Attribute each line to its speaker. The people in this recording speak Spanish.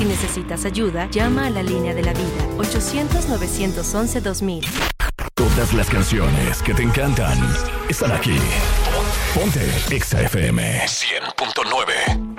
Speaker 1: Si necesitas ayuda, llama a la línea de la vida, 800-911-2000.
Speaker 2: Todas las canciones que te encantan están aquí. Ponte Exa FM 100.9.